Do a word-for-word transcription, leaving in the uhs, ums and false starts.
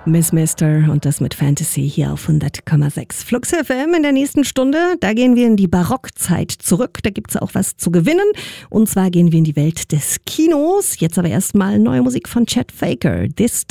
Miss Mister und das mit Fantasy hier auf hundert Komma sechs. Flux F M in der nächsten Stunde, da gehen wir in die Barockzeit zurück. Da gibt's auch was zu gewinnen. Und zwar gehen wir in die Welt des Kinos. Jetzt aber erstmal neue Musik von Chet Faker. This